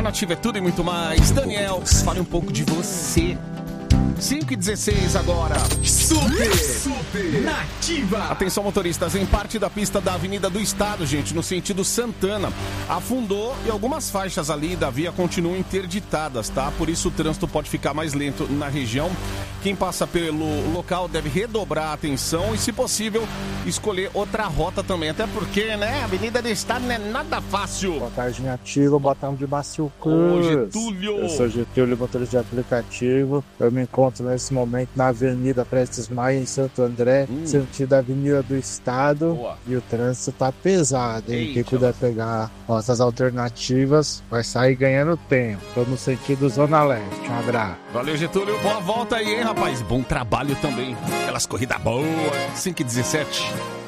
Nativa é tudo e muito mais. Daniel, fale um pouco de você. 5h16 agora. Super Nativa. Atenção, motoristas, em parte da pista da Avenida do Estado, gente, no sentido Santana, afundou e algumas faixas ali da via continuam interditadas, tá? Por isso o trânsito pode ficar mais lento na região. Quem passa pelo local deve redobrar a atenção e, se possível, escolher outra rota também. Até porque, né, a Avenida do Estado não é nada fácil. Boa tarde, Nativa. Boa tarde, de Márcio Cruz. Ô, Getúlio. Eu sou Getúlio, motorista de aplicativo. Eu me encontro nesse momento na Avenida Prestes Maia, em Santo André, sentido Avenida do Estado. Boa. E o trânsito tá pesado, hein? Eita. Quem puder pegar nossas alternativas vai sair ganhando tempo. Tô no sentido Zona Leste. Um abraço. Valeu, Getúlio. Boa volta aí, hein, rapaz? Bom trabalho também. Aquelas corridas boas. 5h17.